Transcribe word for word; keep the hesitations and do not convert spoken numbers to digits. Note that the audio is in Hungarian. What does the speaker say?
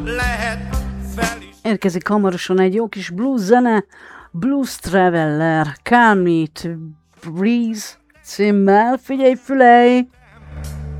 Érkezik hamarosan egy jó kis blues zene, Blues Traveler, Calm It Breeze címmel. Figyelj, fülej!